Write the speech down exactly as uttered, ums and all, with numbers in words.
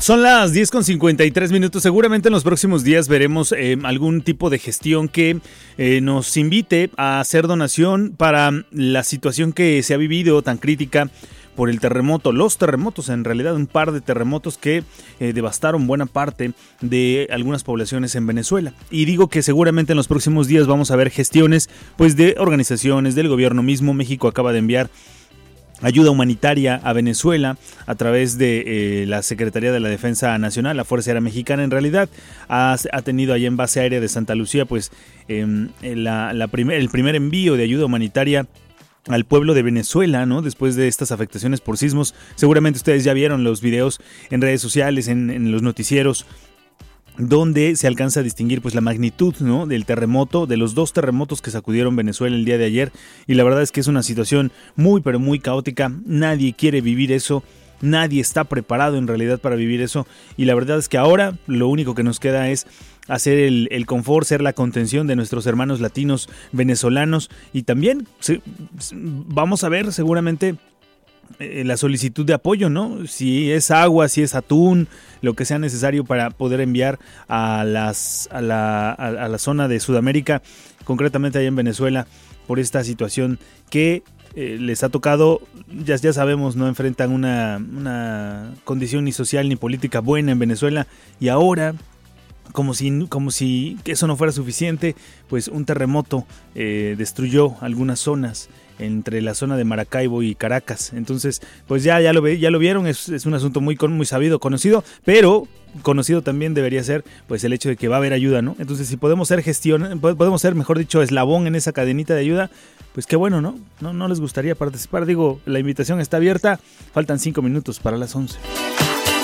Son las diez con cincuenta y tres minutos. Seguramente en los próximos días veremos eh, algún tipo de gestión que eh, nos invite a hacer donación para la situación que se ha vivido tan crítica por el terremoto, los terremotos, en realidad un par de terremotos que eh, devastaron buena parte de algunas poblaciones en Venezuela. Y digo que seguramente en los próximos días vamos a ver gestiones pues de organizaciones, del gobierno mismo. México acaba de enviar ayuda humanitaria a Venezuela a través de eh, la Secretaría de la Defensa Nacional, la Fuerza Aérea Mexicana. En realidad ha, ha tenido allá en base aérea de Santa Lucía pues eh, la, la primer, el primer envío de ayuda humanitaria al pueblo de Venezuela, ¿no? Después de estas afectaciones por sismos. Seguramente ustedes ya vieron los videos en redes sociales, en, en los noticieros, donde se alcanza a distinguir pues la magnitud, ¿no?, del terremoto, de los dos terremotos que sacudieron Venezuela el día de ayer. Y la verdad es que es una situación muy pero muy caótica. Nadie quiere vivir eso, nadie está preparado en realidad para vivir eso. Y la verdad es que ahora lo único que nos queda es hacer el, el confort, ser la contención de nuestros hermanos latinos venezolanos. Y también se, vamos a ver seguramente Eh, la solicitud de apoyo, ¿no? Si es agua, si es atún, lo que sea necesario para poder enviar a las a la, a, a la zona de Sudamérica, concretamente allá en Venezuela, por esta situación que eh, les ha tocado. Ya, ya sabemos, no enfrentan una, una condición ni social ni política buena en Venezuela, y ahora, como si, como si eso no fuera suficiente, pues un terremoto eh, destruyó algunas zonas entre la zona de Maracaibo y Caracas. Entonces, pues ya, ya, lo, ve, ya lo vieron, es, es un asunto muy, muy sabido, conocido, pero conocido también debería ser pues el hecho de que va a haber ayuda, ¿no? Entonces, si podemos ser gestión, podemos ser, mejor dicho, eslabón en esa cadenita de ayuda, pues qué bueno, ¿no? ¿No, no les gustaría participar? Digo, la invitación está abierta, faltan cinco minutos para las once.